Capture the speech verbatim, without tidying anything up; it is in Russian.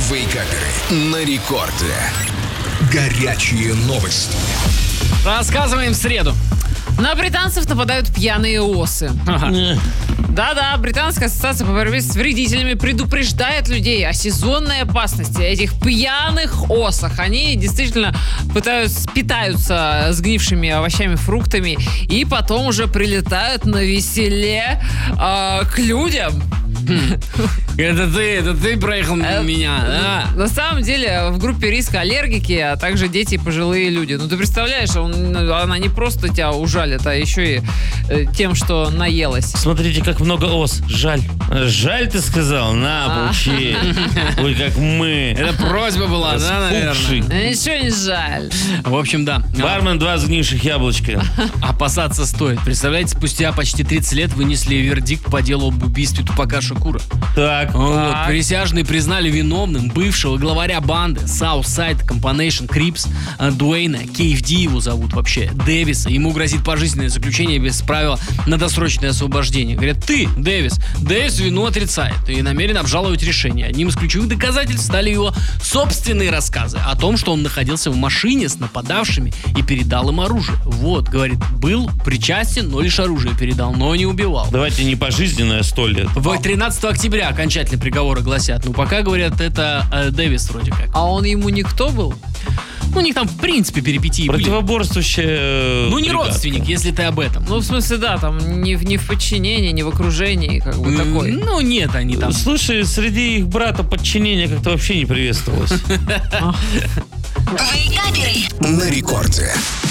Вейкаперы на рекорде. Горячие новости. Рассказываем в среду. На британцев нападают пьяные осы. Ага. Да-да, Британская ассоциация по борьбе с вредителями предупреждает людей о сезонной опасности этих пьяных осах. Они действительно пытаются, питаются сгнившими овощами, фруктами и потом уже прилетают на веселе э, к людям. Это ты, это ты проехал мимо меня, да? На самом деле в группе риска аллергики, а также дети и пожилые люди. Ну ты представляешь, он, она не просто тебя ужалит, а еще и э, тем, что наелась. Смотрите, как много ос. Жаль. Жаль, ты сказал? На, получи. Ой, как мы. Это просьба была, да, Распухший. наверное? Ничего не жаль. В общем, да. Бармен, два сгнивших яблочка. Опасаться стоит. Представляете, спустя почти тридцать лет вынесли вердикт по делу об убийстве Тупака Шакура. Так. Вот, присяжные признали виновным бывшего главаря банды Southside Combination Crips Дуэйна, кей эф ди его зовут вообще, Дэвиса. Ему грозит пожизненное заключение без правила на досрочное освобождение. Говорят, ты, Дэвис. Дэвис вину отрицает и намерен обжаловать решение. Одним из ключевых доказательств стали его собственные рассказы о том, что он находился в машине с нападавшими и передал им оружие. Вот, говорит, был причастен, но лишь оружие передал, но не убивал. Давайте не пожизненное, сто лет. В тринадцатого октября окончательные приговоры гласят. Ну, пока, говорят, это э, Дэвис вроде как. А он ему никто был? Ну, у них там, в принципе, перипетии были. Противоборствующая. Ну, не бригада. родственник, если ты об этом. Ну, в смысле, да, там не, в- не в подчинении, не в окружении, как бы М, такой. Ну, нет, они там... Слушай, среди их брата подчинение как-то вообще не приветствовалось. На рекорде.